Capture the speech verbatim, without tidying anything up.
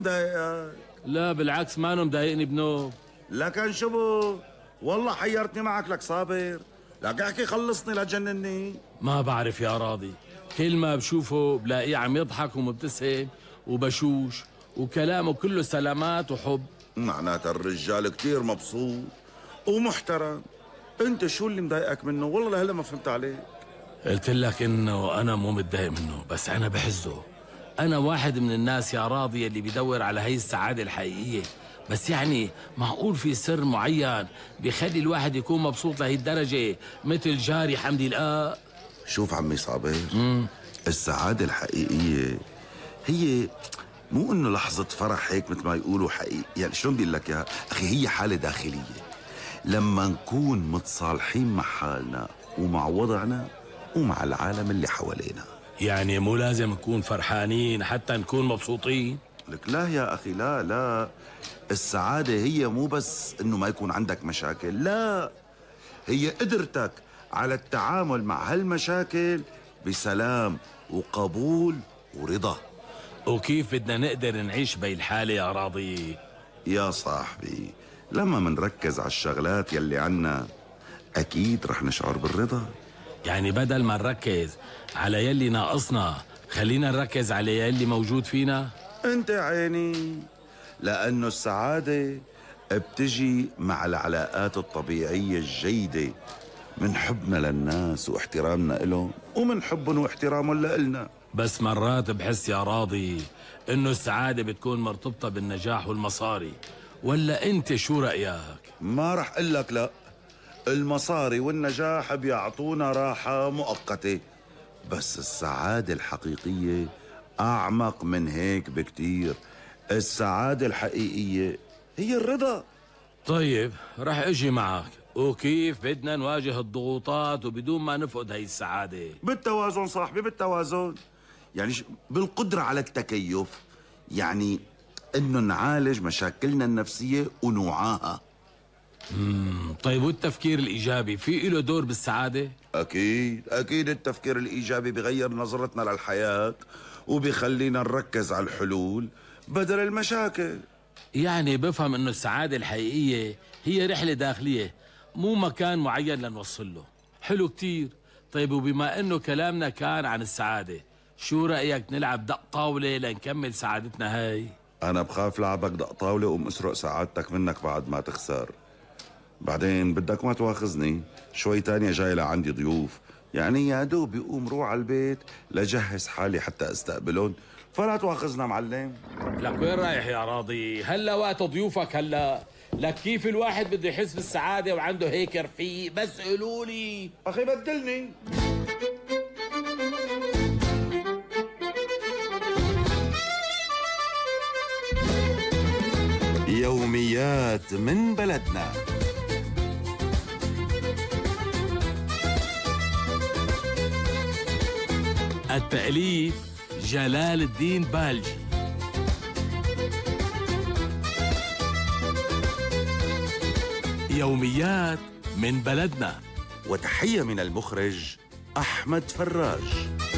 مضايقك؟ لا بالعكس، ما أنا مضايقني بنوب. لكن شو بو؟ والله حيرتني معك لك صابر. لك احكي خلصني لا تجنني. ما بعرف يا راضي، كل ما بشوفه بلاقيه عم يضحك ومبتسم وبشوش وكلامه كله سلامات وحب. معناتها الرجال كتير مبسوط ومحترم. انت شو اللي مضايقك منه؟ والله لهلا ما فهمت عليك. قلت لك انه انا مو متضايق منه، بس انا بحزه. انا واحد من الناس يا راضي اللي بيدور على هي السعادة الحقيقية، بس يعني معقول في سر معين بيخلي الواحد يكون مبسوط لهي الدرجة مثل جاري حمدي الآ؟ شوف عمي صابر، السعادة الحقيقية هي مو انه لحظة فرح هيك مثل ما يقولوا حقيقي، يعني شلون بدي لك اياها؟ اخي هي حالة داخلية لما نكون متصالحين مع حالنا ومع وضعنا ومع العالم اللي حوالينا. يعني مو لازم نكون فرحانين حتى نكون مبسوطين؟ لك لا يا اخي، لا لا، السعادة هي مو بس انه ما يكون عندك مشاكل، لا، هي قدرتك على التعامل مع هالمشاكل بسلام وقبول ورضا. وكيف بدنا نقدر نعيش بهي الحالة يا راضي؟ يا صاحبي، لما منركز على الشغلات يلي عنا أكيد رح نشعر بالرضا. يعني بدل ما نركز على يلي ناقصنا خلينا نركز على يلي موجود فينا. انت يا عيني، لأنه السعادة بتجي مع العلاقات الطبيعية الجيدة، من حبنا للناس واحترامنا لهم ومن حبهم واحترامهم لإلنا. بس مرات بحس يا راضي انه السعادة بتكون مرتبطة بالنجاح والمصاري، ولا انت شو رأيك؟ ما رح اقول لك لا، المصاري والنجاح بيعطونا راحة مؤقتة، بس السعادة الحقيقية أعمق من هيك بكتير. السعادة الحقيقية هي الرضا. طيب رح اجي معك، وكيف بدنا نواجه الضغوطات وبدون ما نفقد هي السعادة؟ بالتوازن صاحبي، بالتوازن، يعني بالقدرة على التكيف، يعني انه نعالج مشاكلنا النفسية ونوعاها. امم طيب والتفكير الإيجابي في له دور بالسعادة؟ أكيد أكيد، التفكير الإيجابي بغير نظرتنا للحياة وبيخلينا نركز على الحلول بدل المشاكل. يعني بفهم انه السعادة الحقيقية هي رحلة داخلية، مو مكان معين لنوصل له. حلو كتير. طيب وبما انه كلامنا كان عن السعادة، شو رأيك نلعب دق طاولة لنكمل سعادتنا هاي؟ أنا بخاف لعبك دق طاولة وأم أسرق سعادتك منك بعد ما تخسر. بعدين بدك ما تواخذني، شوي تانية جاي لعندي ضيوف، يعني يا دوب يقوم روح على البيت لجهز حالي حتى استقبلهم، فلا تواخذنا معلم. لك وين رايح يا راضي؟ هلا وقت ضيوفك هلا. لك كيف الواحد بده يحس بالسعادة وعنده هيك رفيق؟ بس قولوا لي. أخي بدلني. يوميات من بلدنا. التأليف جلال الدين بالجي. يوميات من بلدنا. وتحية من المخرج أحمد فراج.